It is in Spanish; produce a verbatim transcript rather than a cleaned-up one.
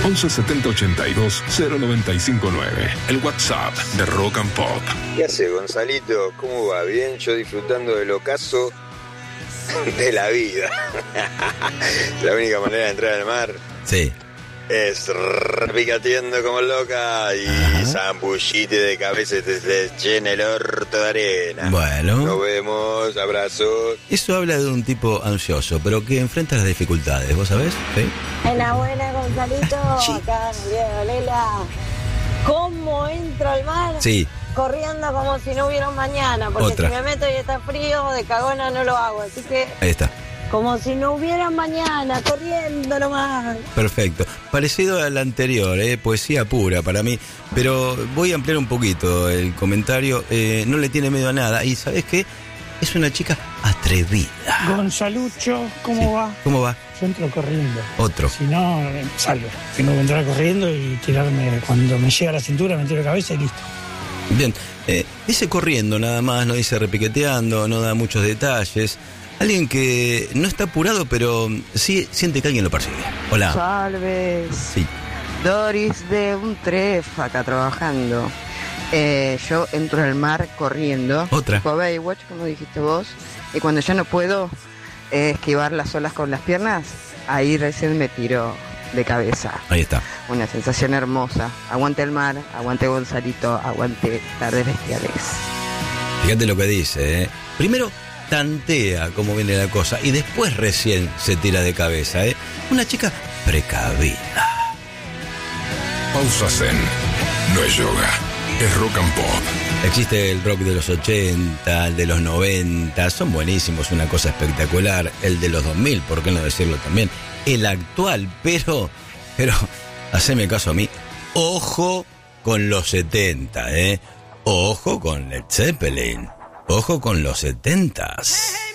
once setenta ochenta y dos cero noventa y cinco nueve. El WhatsApp de Rock and Pop. ¿Qué hace, Gonzalito? ¿Cómo va? Bien, yo disfrutando del ocaso de la vida. La única manera de entrar al mar. Sí. Es repicateando como loca y zambullite de cabeza y te, te llena el orto de arena. Bueno. Nos vemos, abrazos. Eso habla de un tipo ansioso, pero que enfrenta las dificultades, ¿vos sabés? ¿Sí? Buena, buena, Gonzalito. Sí. Acá, Diego Lela. ¿Cómo entro al mar? Sí. Corriendo como si no hubiera un mañana, porque Otra. si me meto y está frío, de cagona no lo hago. Así que, Ahí está. como si no hubiera mañana, corriendo nomás. Perfecto. Parecido al anterior, ¿eh? Poesía pura para mí. Pero voy a ampliar un poquito el comentario. Eh, no le tiene miedo a nada. Y ¿sabés qué? Es una chica atrevida. Gonzalucho, ¿cómo Sí. va? ¿Cómo va? Yo entro corriendo. Otro. Si no, salgo. Tengo que entrar corriendo y tirarme. Cuando me llega a la cintura, me tiro de cabeza y listo. Bien. Eh, dice corriendo nada más, no dice repiqueteando, no da muchos detalles. Alguien que no está apurado, pero sí siente que alguien lo persigue. Hola. Salves. Sí. Doris de un tref acá trabajando. Eh, yo entro al mar corriendo. Otra. Tipo Baywatch, como dijiste vos. Y cuando ya no puedo eh, esquivar las olas con las piernas, ahí recién me tiro de cabeza. Ahí está. Una sensación hermosa. Aguante el mar, aguante Gonzalito, aguante Tardes Bestiales. Fíjate lo que dice, ¿eh? Primero tantea cómo viene la cosa y después recién se tira de cabeza, ¿eh? Una chica precavida. Pausa Zen. No es yoga, es rock and pop. Existe el rock de los ochenta, el de los noventa, son buenísimos, una cosa espectacular. El de los dos mil, ¿por qué no decirlo también? El actual, pero, pero, haceme caso a mí, ojo con los setenta, ¿eh? Ojo con Led Zeppelin, ojo con los setentas.